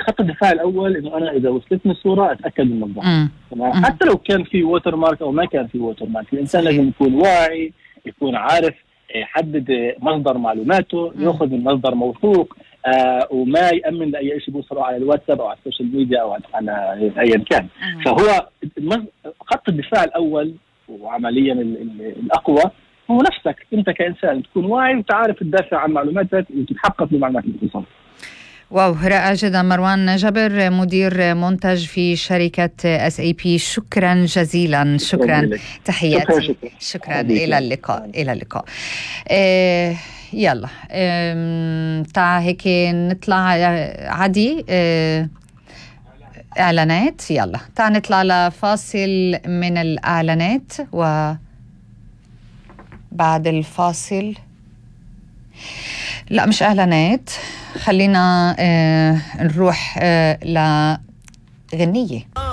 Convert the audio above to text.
خط الدفاع الاول انه انا اذا وصلتني الصوره اتاكد من المصدر. حتى لو كان في ووتر مارك او ما كان في ووتر مارك، الانسان لازم يكون واعي، يكون عارف يحدد مصدر معلوماته، ياخذ من مصدر موثوق، وما يامن لاي شيء بيوصله على الواتساب او على السوشيال ميديا او على ايا كان. فهو خط الدفاع الاول وعمليا الاقوى هو نفسك انت كانسان، تكون واعي وتعرف تدافع عن معلوماتك وتتحقق بمعلومات الاتصال. واو، رائع جدا. مروان جابر، مدير منتج في شركة SAP، شكرا جزيلا. شكرا، تحياتي. شكرا، إلى اللقاء. إلى اللقاء. يلا تعال هيك نطلع عادي إعلانات. يلا تعال نطلع لفاصل من الإعلانات، وبعد الفاصل لا مش إعلانات، خلينا نروح لغنية.